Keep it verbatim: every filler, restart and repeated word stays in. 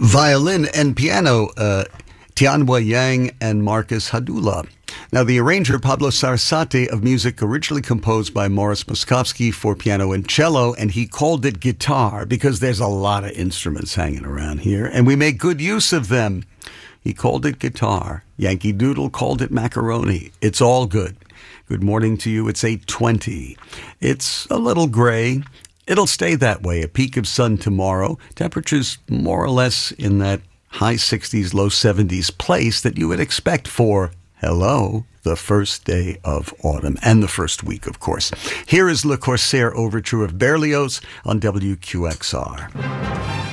Violin and piano, uh, Tianhua Yang and Marcus Hadula. Now, the arranger Pablo Sarasate of music originally composed by Morris Moskowski for piano and cello, and he called it guitar because there's a lot of instruments hanging around here, and we make good use of them. He called it guitar. Yankee Doodle called it macaroni. It's all good. Good morning to you. It's eight twenty. It's a little gray. It'll stay that way. A peak of sun tomorrow. Temperatures more or less in that high sixties, low seventies place that you would expect for, hello, the first day of autumn and the first week, of course. Here is Le Corsaire Overture of Berlioz on W Q X R.